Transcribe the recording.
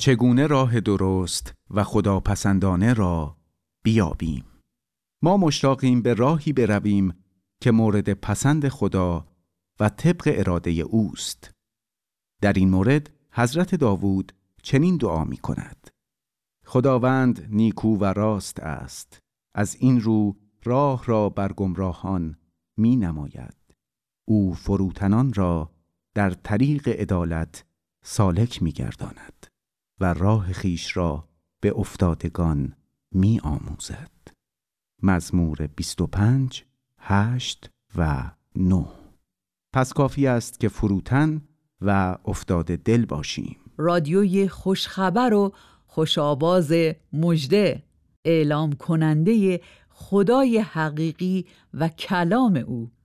چگونه راه درست و خداپسندانه را بیابیم. ما مشتاقیم به راهی برویم که مورد پسند خدا و طبق اراده اوست. در این مورد حضرت داوود چنین دعا می کند: خداوند نیکو و راست است، از این رو راه را بر گمراهان می نماید. او فروتنان را در طریق عدالت سالک می گرداند و راه خیش را به افتادگان می آموزد. مزمور 25 8 و 9. پس کافی است که فروتن و افتاده دل باشیم. رادیوی خوشخبر و خوشآواز مژده، اعلام کننده خدای حقیقی و کلام او.